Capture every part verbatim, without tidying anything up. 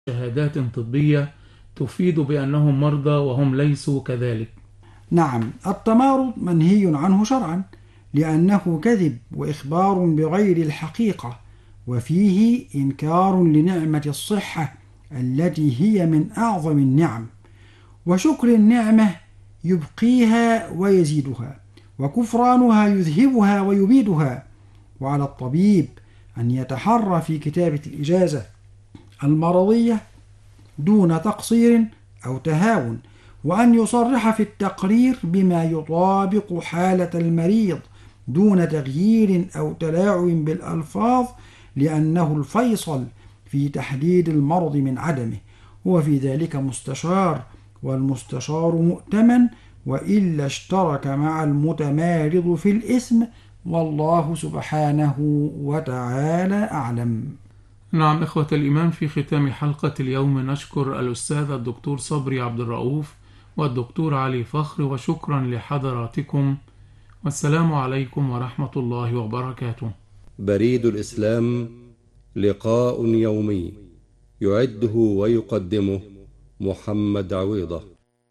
شهادات طبية تفيد بأنهم مرضى وهم ليسوا كذلك. نعم، التمارض منهي عنه شرعا لأنه كذب وإخبار بغير الحقيقة، وفيه إنكار لنعمة الصحة التي هي من أعظم النعم، وشكر النعمة يبقيها ويزيدها، وكفرانها يذهبها ويبيدها. وعلى الطبيب أن يتحرى في كتابة الإجازة المرضية دون تقصير أو تهاون، وأن يصرح في التقرير بما يطابق حالة المريض دون تغيير أو تلاعب بالألفاظ، لأنه الفيصل في تحديد المرض من عدمه، هو في ذلك مستشار، والمستشار مؤتمن، وإلا اشترك مع المتمارض في الإثم، والله سبحانه وتعالى أعلم. نعم إخوة الإيمان، في ختام حلقة اليوم نشكر الأستاذ الدكتور صبري عبد الرؤوف والدكتور علي فخر، وشكرا لحضراتكم، والسلام عليكم ورحمة الله وبركاته. بريد الإسلام، لقاء يومي يعده ويقدمه محمد عويضة.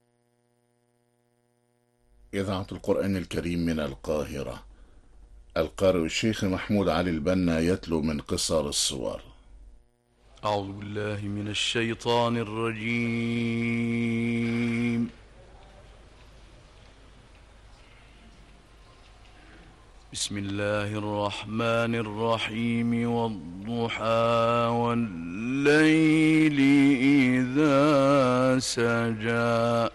إذاعة القرآن الكريم من القاهرة، القارئ الشيخ محمود علي البنا يتلو من قصار الصور. أعوذ بالله من الشيطان الرجيم. بسم الله الرحمن الرحيم. والضحى والليل إذا سجى